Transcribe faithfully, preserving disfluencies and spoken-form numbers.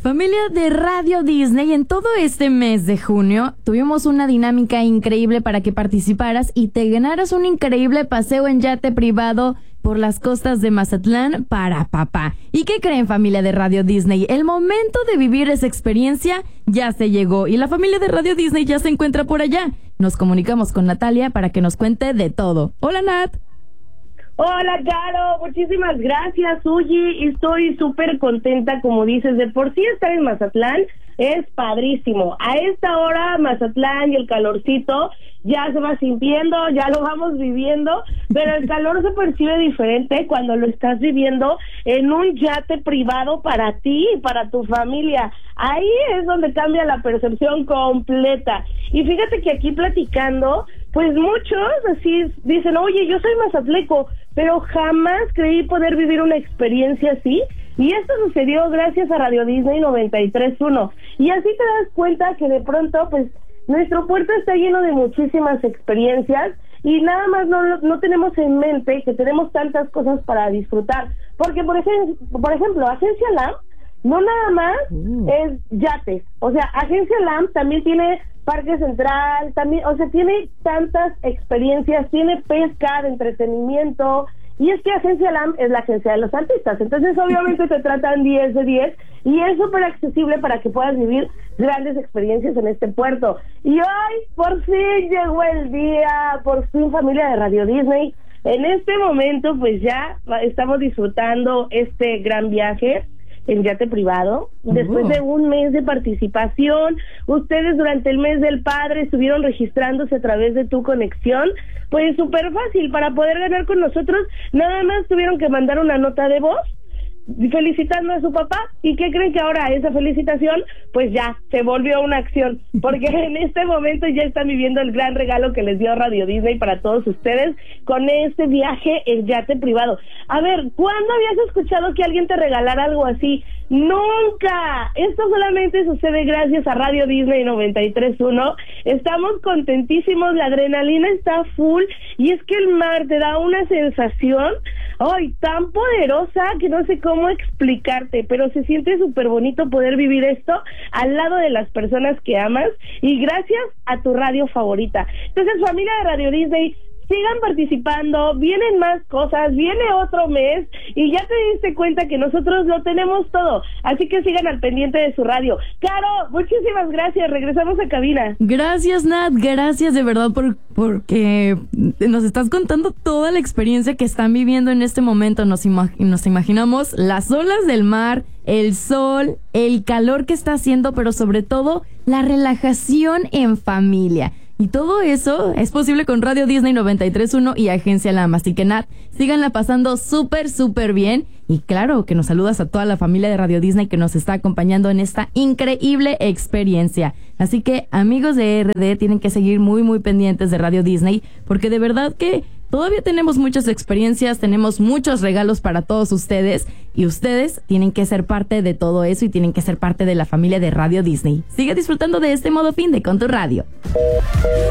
Familia de Radio Disney, en todo este mes de junio tuvimos una dinámica increíble para que participaras y te ganaras un increíble paseo en yate privado por las costas de Mazatlán para papá. ¿Y qué creen, familia de Radio Disney? El momento de vivir esa experiencia ya se llegó y la familia de Radio Disney ya se encuentra por allá. Nos comunicamos con Natalia para que nos cuente de todo. Hola, Nat. Hola, Caro, muchísimas gracias. Oye, estoy súper contenta, como dices, de por sí estar en Mazatlán es padrísimo. A esta hora Mazatlán y el calorcito ya se va sintiendo, ya lo vamos viviendo, pero el calor se percibe diferente cuando lo estás viviendo en un yate privado para ti y para tu familia. Ahí es donde cambia la percepción completa. Y fíjate que aquí platicando, pues muchos así dicen, oye, yo soy mazatleco, pero jamás creí poder vivir una experiencia así. Y esto sucedió gracias a Radio Disney noventa y tres punto uno. Y así te das cuenta que de pronto, pues, nuestro puerto está lleno de muchísimas experiencias y nada más no, no tenemos en mente que tenemos tantas cosas para disfrutar. Porque, por ejemplo, por ejemplo Agencia LAM no nada más mm. es yates. O sea, Agencia LAM también tiene Parque Central, también, o sea, tiene tantas experiencias, tiene pesca de entretenimiento. Y es que Agencia LAM es la agencia de los artistas, entonces obviamente te tratan diez de diez y es súper accesible para que puedas vivir grandes experiencias en este puerto. Y hoy por fin llegó el día, por fin, familia de Radio Disney. En este momento pues ya estamos disfrutando este gran viaje en yate privado, después uh. de un mes de participación. Ustedes durante el mes del padre estuvieron registrándose a través de Tu Conexión, pues súper fácil, para poder ganar con nosotros, nada más tuvieron que mandar una nota de voz felicitando a su papá. ¿Y qué creen? Que ahora esa felicitación pues ya se volvió una acción, porque en este momento ya están viviendo el gran regalo que les dio Radio Disney para todos ustedes con este viaje en yate privado. A ver, ¿cuándo habías escuchado que alguien te regalara algo así? ¡Nunca! Esto solamente sucede gracias a Radio Disney noventa y tres punto uno. Estamos contentísimos, la adrenalina está full y es que el mar te da una sensación ¡ay! Tan poderosa que no sé cómo explicarte, pero se siente súper bonito poder vivir esto al lado de las personas que amas y gracias a tu radio favorita. Entonces, familia de Radio Disney, sigan participando, vienen más cosas, viene otro mes y ya te diste cuenta que nosotros lo tenemos todo, así que sigan al pendiente de su radio. Caro, muchísimas gracias, regresamos a cabina. Gracias, Nat, gracias de verdad por porque nos estás contando toda la experiencia que están viviendo en este momento. Nos, ima- nos imaginamos las olas del mar, el sol, el calor que está haciendo, pero sobre todo la relajación en familia. Y todo eso es posible con Radio Disney noventa y tres punto uno y Agencia LAM. Así que, Nat, síganla pasando súper, súper bien. Y claro, que nos saludas a toda la familia de Radio Disney que nos está acompañando en esta increíble experiencia. Así que, amigos de R D, tienen que seguir muy, muy pendientes de Radio Disney, porque de verdad que todavía tenemos muchas experiencias, tenemos muchos regalos para todos ustedes, y ustedes tienen que ser parte de todo eso y tienen que ser parte de la familia de Radio Disney. Sigue disfrutando de este modo fin de Con Tu Radio.